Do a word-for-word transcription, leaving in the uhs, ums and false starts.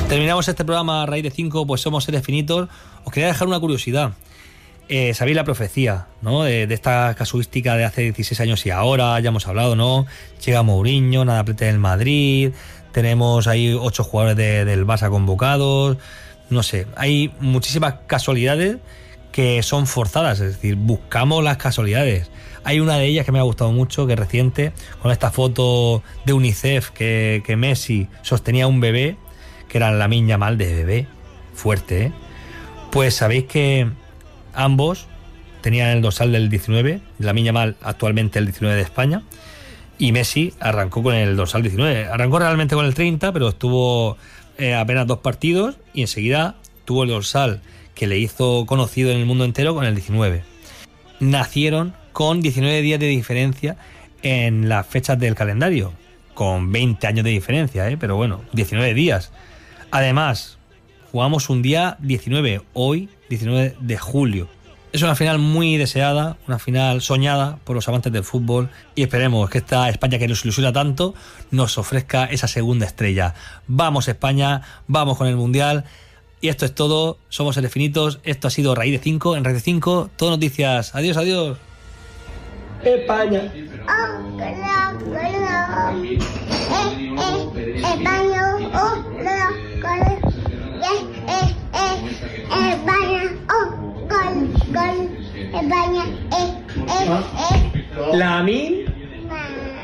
Terminamos este programa a raíz de cinco, pues somos seres finitos. Os quería dejar una curiosidad. Eh, Sabéis la profecía, ¿no? De, de esta casuística de hace dieciséis años y ahora, ya hemos hablado, ¿no? Llega Mourinho, nada plete del Madrid, tenemos ahí ocho jugadores de, del Barça convocados, no sé, hay muchísimas casualidades que son forzadas, es decir, buscamos las casualidades. Hay una de ellas que me ha gustado mucho, que es reciente, con esta foto de UNICEF que, que Messi sostenía a un bebé, que era Lamine Yamal, de bebé, fuerte, ¿eh? Pues sabéis que ambos tenían el dorsal del diecinueve, Lamine Yamal actualmente el diecinueve de España, y Messi arrancó con el dorsal diecinueve. Arrancó realmente con el treinta, pero estuvo eh, apenas dos partidos y enseguida tuvo el dorsal que le hizo conocido en el mundo entero con el diecinueve. Nacieron con diecinueve días de diferencia en las fechas del calendario, con veinte años de diferencia, ¿eh? Pero bueno, diecinueve días. Además, jugamos un día diecinueve, hoy diecinueve de julio. Es una final muy deseada, una final soñada por los amantes del fútbol, y esperemos que esta España que nos ilusiona tanto nos ofrezca esa segunda estrella. Vamos España, vamos con el Mundial. Y esto es todo, somos seres finitos, esto ha sido Raíz de cinco, en Raíz de cinco, todo noticias. Adiós, adiós. España. La